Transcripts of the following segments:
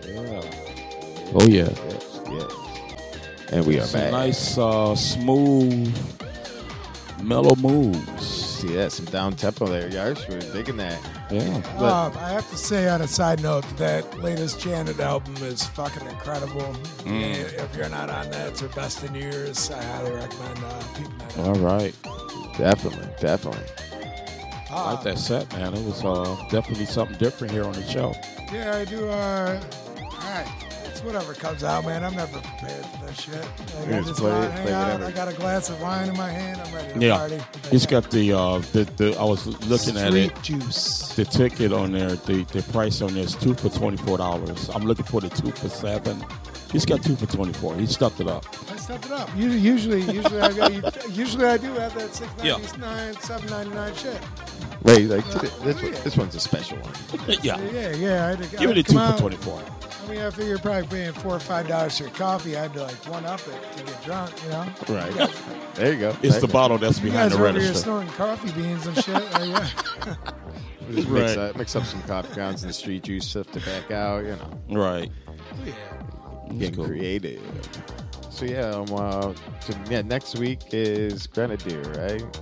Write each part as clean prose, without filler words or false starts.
Yeah. Oh, yeah. Yes. And we are Some back. nice, smooth, mellow moves. Yeah, some down tempo there, Yarsh. We're digging that. Yeah. I have to say, on a side note, that latest Janet album is fucking incredible. If you're not on that, it's her best in years. I highly recommend peeping that out. All right. Definitely. I like that set, man. It was definitely something different here on the show. Yeah, I do. It's whatever comes out, man. I'm never prepared for this shit. Like, I just hang out. whatever. I got a glass of wine in my hand. I'm ready to party. It's got the I was looking at it. Street juice. The ticket on there, the price on there is 2 for $24. I'm looking for the 2 for $7. He's got 2 for $24. He stuffed it up. I stepped it up. Usually I do have that $6.99, $7.99 shit. Wait, this one's a special one. Yeah. Yeah. Give it a 2 for 24. I mean, I figure you're probably paying $4 or $5 for your coffee. I had to one up it to get drunk, you know. Right. There you go. It's the bottle that's You behind guys the are over here register. snorting coffee beans and shit. Yeah. Just Right. mix up some coffee grounds and the street juice, sift it back out, you know. Right. Getting cool. creative. So next week is Grenadier, right?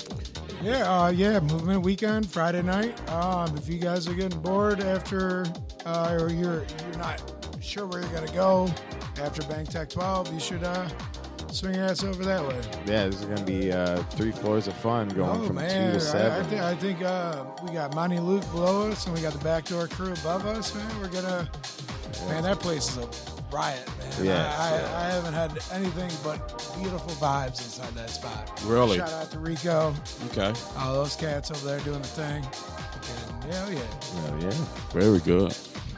Yeah, Movement Weekend, Friday night. If you guys are getting bored after, or you're not sure where you're gonna go after Bang Tech 12, you should swing your ass over that way. Yeah, this is gonna be 3 floors of fun going from 2 man, to 7. I think we got Monty Luke below us, and we got the Backdoor Crew above us. Man, man, that place is a riot, man. Yeah, I haven't had anything but beautiful vibes inside that spot. Really? Shout out to Rico. Okay. All those cats over there doing the thing. And yeah. Oh, yeah. Very good.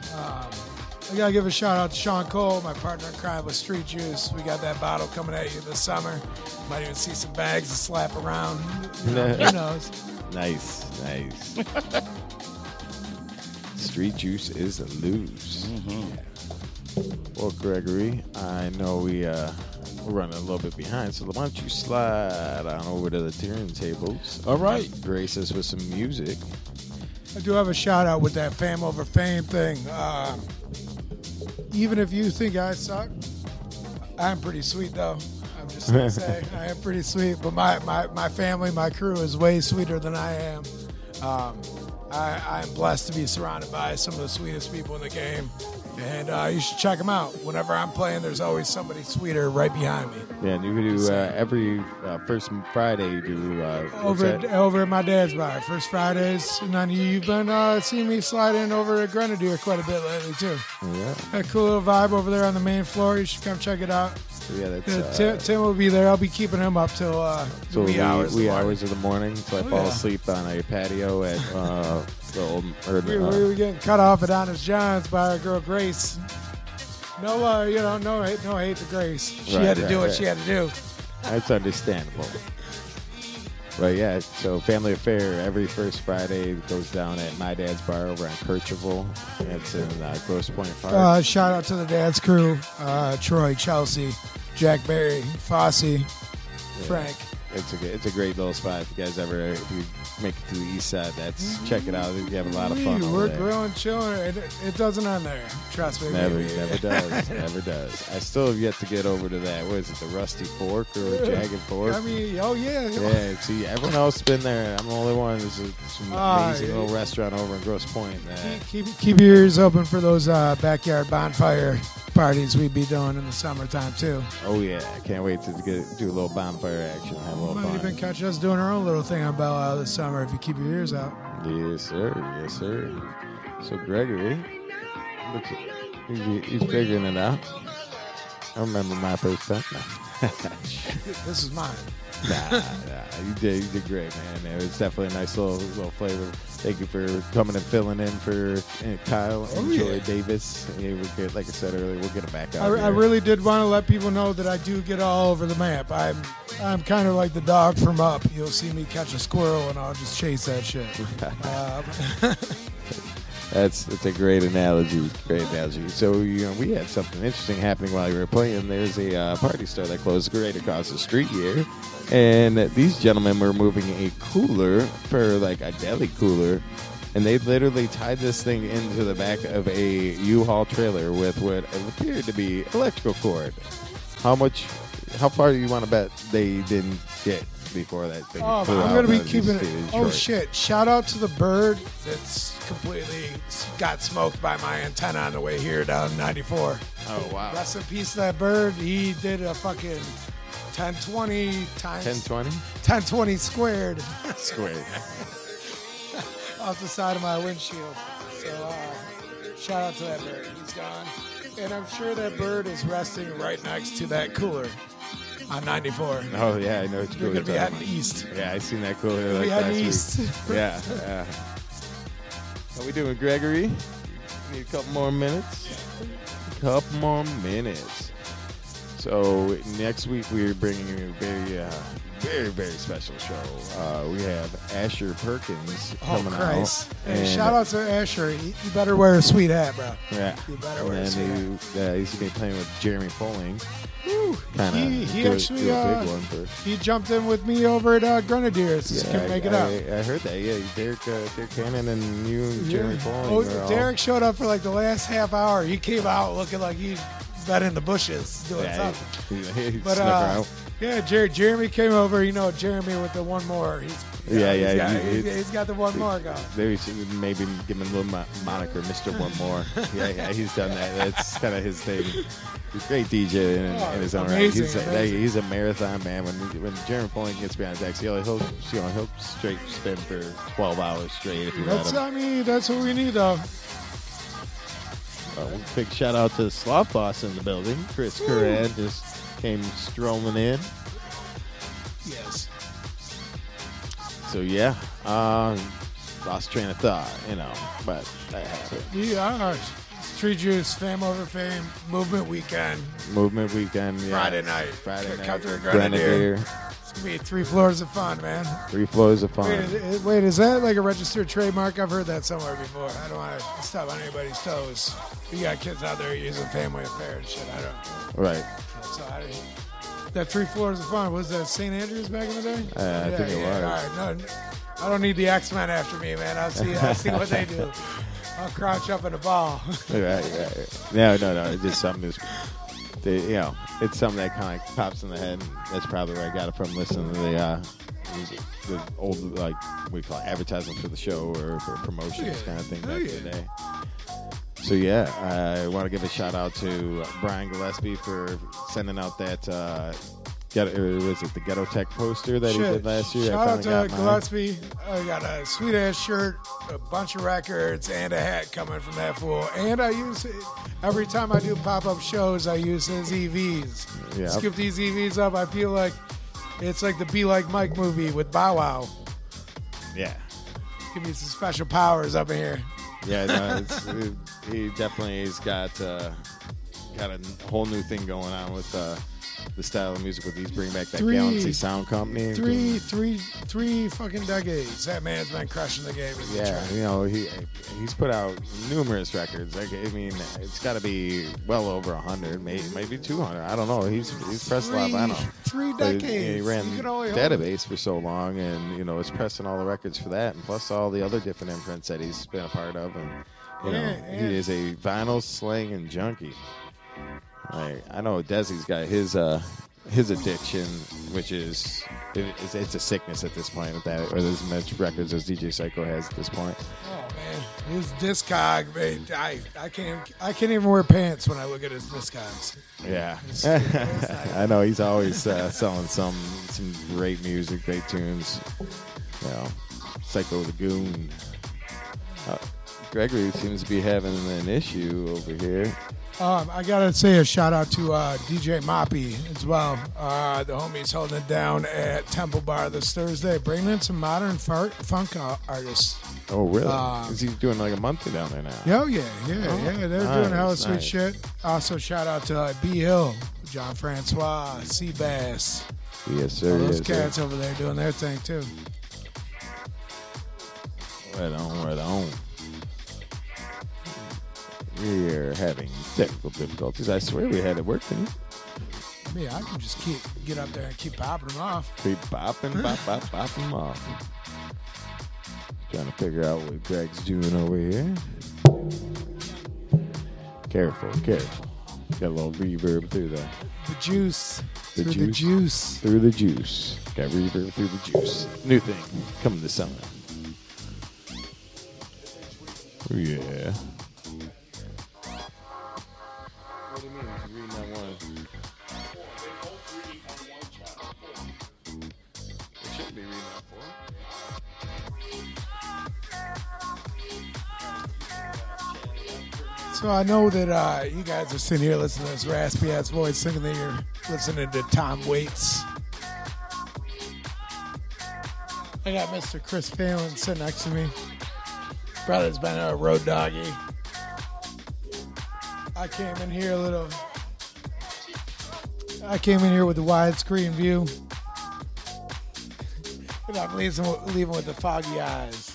I gotta give a shout out to Sean Cole, my partner in crime with Street Juice. We got that bottle coming at you this summer. Might even see some bags to slap around. Who knows? Nice. Street juice is loose. Well, Gregory, I know we're running a little bit behind, so why don't you slide on over to the turntables? All right. Grace us with some music. I do have a shout out with that fame over fame thing. Even if you think I suck, I'm pretty sweet though. I'm just gonna say I am pretty sweet. But my family, my crew is way sweeter than I am. I'm blessed to be surrounded by some of the sweetest people in the game. And you should check them out. Whenever I'm playing, there's always somebody sweeter right behind me. Yeah, and you can do every first Friday. You do over at my dad's bar, first Fridays. And then you've been seeing me slide in over at Grenadier quite a bit lately too. Yeah, Got a cool little vibe over there on the main floor. You should come check it out. so yeah, that's Tim will be there. I'll be keeping him up till wee hours. wee hours of the morning until I fall asleep on a patio at the old. We were getting cut off at Honest John's by our girl Grace. No hate to Grace. She had to do what she had to do. That's understandable. But yeah, so Family Affair every first Friday goes down at my dad's bar over on Kercheval. It's in Grosse Pointe Park. Shout out to the dad's crew: Troy, Chelsea, Jack Berry, Fosse, Frank. It's a great little spot. If you guys if you make it to the east side, check it out. You have a lot of fun. We're there. grilling, chilling. It doesn't end there. Trust me. Never baby. does. I still have yet to get over to that. What is it, the Rusty Fork or the Jagged Fork? I mean, oh yeah. Yeah, see, everyone else has been there. I'm the only one. There's some amazing little restaurant over in Grosse Pointe. Keep your ears open for those backyard bonfire parties we'd be doing in the summertime too. Oh yeah, I can't wait to do a little bonfire action. Have a little Might fun. even catch us doing our own little thing on Belle Isle this summer if you keep your ears out. Yes, sir. So Gregory, he's figuring it out. I remember my first time. No. This is mine. Nah, you did great, man. It was definitely a nice little flavor. Thank you for coming and filling in for Kyle and Joy Davis. Yeah, like I said earlier, we'll get him back out. I really did want to let people know that I do get all over the map. I'm kind of like the dog from Up. You'll see me catch a squirrel and I'll just chase that shit. That's a great analogy. So we had something interesting happening while you were playing. There's a party store that closed right across the street here, and these gentlemen were moving a cooler for like a deli cooler And they literally tied this thing into the back of a U-Haul trailer with what appeared to be electrical cord. How far do you want to bet they didn't get before that thing? I'm going to be keeping it. Oh, shit. Shout out to the bird that's completely got smoked by my antenna on the way here down 94. Oh, wow. Rest in peace to that bird. He did a fucking 1020 times 1020? 1020 squared Squared. off the side of my windshield. So shout out to that bird. He's gone. And I'm sure that bird is resting right next to that cooler on 94. Oh, yeah, I know it's You're cool. going to be heading east. Yeah, I seen that cooler We're like last heading week. east. Yeah. How we doing, Gregory? Need a couple more minutes? Couple more minutes. So next week we're bringing you a very, very special show. We have Asher Perkins coming Christ. out. Hey, And- shout out to Asher. You better wear a sweet hat, bro. Yeah. You better And wear a sweet hat. then he's going to be playing with Jeremy Poling. Kind He of actually do a big one for. he jumped in with me over at Grenadiers. Just couldn't make it up. I heard that. Yeah, Derek Cannon and you and Jeremy Poling. Oh, were all- Derek showed up for like the last half hour. He came out looking like he'd been in the bushes doing something. He But snuck around. yeah, Jeremy came over. You know, Jeremy with the one more. He's got the one more going. Maybe maybe give him a little moniker, Mr. One More. Yeah, he's done that. That's kind of his thing. He's a great DJ in his own right. Amazing. He's a marathon man. When Jeremy Poling gets behind decks, he'll straight spin for 12 hours straight if you let him. That's what we need, though. Big shout out to Sloth Boss in the building. Chris Curran just came strolling in. Yes. So yeah, lost train of thought, but that happened. Yeah, Street Juice, Fame Over Fame, Movement Weekend, Yeah. Friday night. Friday night. Come to the Grenadier. It's going to be 3 floors of fun, man. 3 floors of fun. Wait, is that like a registered trademark? I've heard that somewhere before. I don't want to step on anybody's toes. You got kids out there using Family Affair and shit. I don't. Right. So that 3 floors of fun, was that St. Andrews back in the day? I think it was. All right, no, I don't need the X-Men after me, man. I'll see what they do. I'll crouch up in a ball. Right. No. It's just something it's something that kind of pops in the head. And that's probably where I got it from, listening to the old, like, what do you call it, advertising for the show or for promotions kind of thing back in the day. So, yeah, I want to give a shout out to Brian Gillespie for sending out that, the Ghetto Tech poster that he did last year. Shout out to Gillespie. I got a sweet ass shirt, a bunch of records, and a hat coming from that fool. And I use it every time I do pop up shows. I use his EVs. Yeah. Skip these EVs up. I feel like it's like the Be Like Mike movie with Bow Wow. Yeah. Give me some special powers up in here. Yeah, no, he definitely has got a whole new thing going on with the style of music with these bring back that Galaxy Sound Company. Three fucking decades. That man's been crushing the game. Yeah, he's put out numerous records. Like, I mean, it's got to be well over 100, maybe 200. I don't know. He's pressed a lot. I don't know. 3 decades. He ran Database for so long, and is pressing all the records for that, and plus all the other different imprints that he's been a part of, and he is a vinyl slinging junkie. I know Desi's got his addiction, which is it's a sickness at this point with that, or as much records as DJ Psycho has at this point. Oh man, his Discog, man, I can't even wear pants when I look at his Discogs. Yeah, I know he's always selling some great music, great tunes. Psycho the Goon. Gregory seems to be having an issue over here. I gotta say a shout out to DJ Moppy as well. The homie's holding it down at Temple Bar this Thursday, bringing in some modern funk artists. Oh, really? Is he doing like a monthly down there now? Yeah. They're doing hella sweet shit. Also, shout out to B Hill, John Francois, Seabass. Yes, sir. All those cats over there doing their thing too. Right on. We're having technical difficulties. I swear we had it working. I can just get up there and keep popping them off. Keep bopping them off. Trying to figure out what Greg's doing over here. Careful. Got a little reverb through there. The juice. The Through juice. Through the juice. Got reverb through the juice. New thing. Coming this summer. Oh, yeah. What do you mean? He's reading that one. They shouldn't be reading that for. So I know that you guys are sitting here listening to this raspy ass voice, thinking that you're listening to Tom Waits. I got Mr. Chris Phelan sitting next to me. Brother's been a road doggy. I came in here with the widescreen view. And I'm leaving with the foggy eyes.